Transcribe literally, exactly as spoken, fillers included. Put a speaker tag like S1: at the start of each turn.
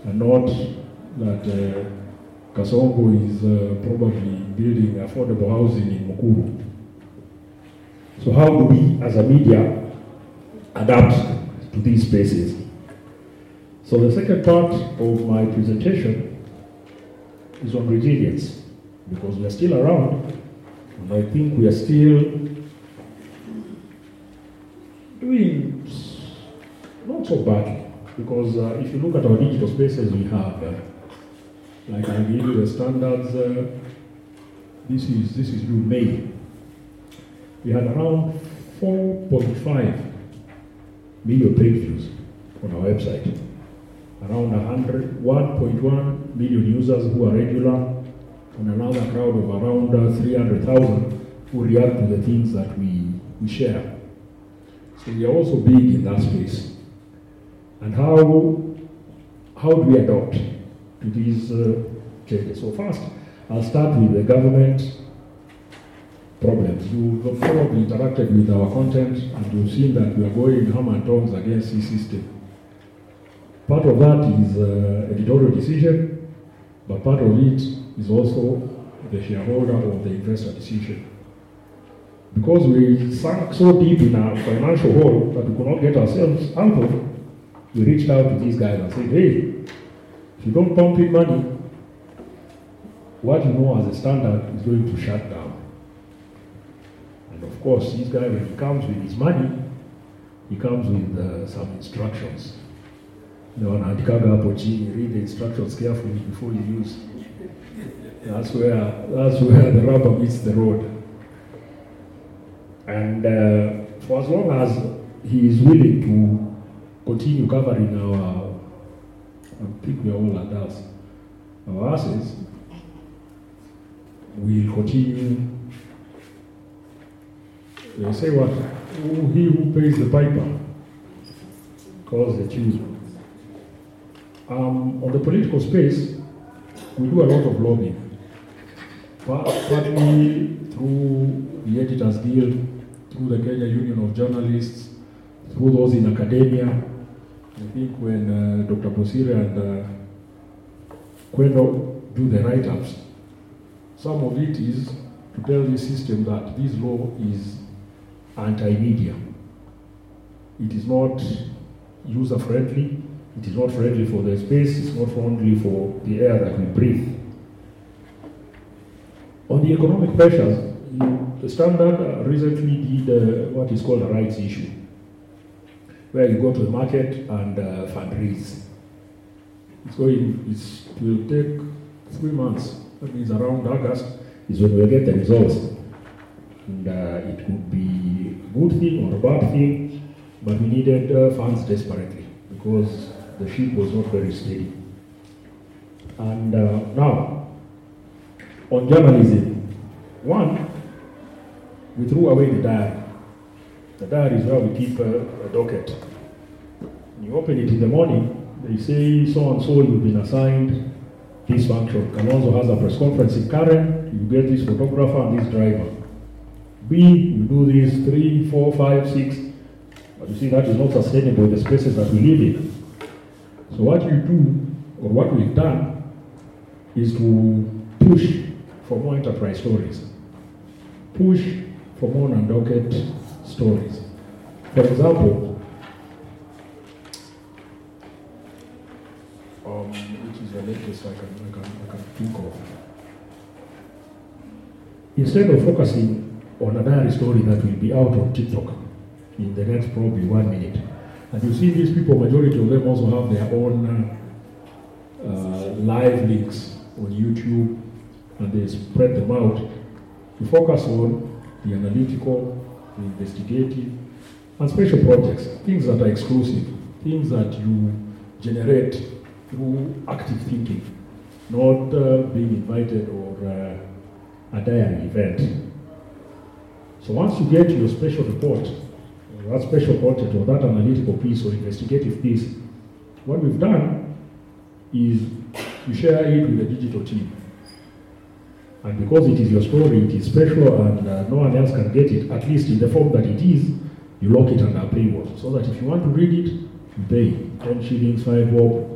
S1: and not that uh, Kasongo is uh, probably building affordable housing in Mukuru. So how do we, as a media, adapt to these spaces? So the second part of my presentation is on resilience, because we are still around, and I think we are still doing not so badly, because uh, if you look at our digital spaces we have, uh, like I gave you the standards, uh, this is this is due May. We had around four point five million page views on our website. Around one point one million users who are regular, and another crowd of around uh, three hundred thousand who react to the things that we, we share. So we are also big in that space. And how, how do we adopt to these uh, changes? So first, I'll start with the government problems. You've probably interacted with our content, and you've seen that we are going hammer and tongs against this system. Part of that is uh, editorial decision, but part of it is also the shareholder or the investor decision. Because we sank so deep in our financial hole that we could not get ourselves out of, we reached out to these guys and said, hey, if you don't pump in money, what you know as a standard is going to shut down. And of course, this guy, when he comes with his money, he comes with uh, some instructions. You know, read the instructions carefully before you use. That's where that's where the rubber meets the road. And uh, for as long as he is willing to continue covering our, I think we are all adults, our assets, we'll continue. They say what? He who pays the piper calls the tune. Um, on the political space, we do a lot of lobbying. Partly through the Editors Guild, through the Kenya Union of Journalists, through those in academia. I think when uh, Doctor Bosire and uh, Kwendo do the write-ups, some of it is to tell the system that this law is anti-media. It is not user-friendly. It is not friendly for the space, it's not friendly for the air that we breathe. On the economic pressures, you, the Standard recently did uh, what is called a rights issue, where you go to the market and uh, fundraise. It's going, it's, it will take three months, that means around August is when we'll get the results. And uh, it could be a good thing or a bad thing, but we needed uh, funds desperately, because the ship was not very steady. And uh, now, on journalism, one, we threw away the diary. The diary is where we keep uh, a docket. When you open it in the morning, they say so and so you've been assigned this function. Kalonzo has a press conference in Karen, you get this photographer and this driver. B, you do this three, four, five, six. But you see, that is not sustainable in the spaces that we live in. So what you do, or what we've done, is to push for more enterprise stories. Push for more non-docket stories. For example, um, which is the latest I can, I, can, I can think of. Instead of focusing on a diary story that will be out on TikTok in the next probably one minute, and you see these people, majority of them also have their own uh, uh, live links on YouTube, and they spread them out. You focus on the analytical, the investigative, and special projects, things that are exclusive, things that you generate through active thinking, not uh, being invited or uh, a diary event. So once you get your special report, or that special content, or that analytical piece or investigative piece, what we've done is you share it with the digital team. And because it is your story, it is special, and uh, no one else can get it, at least in the form that it is, you lock it under a paywall. So that if you want to read it, you pay ten shillings, five bob,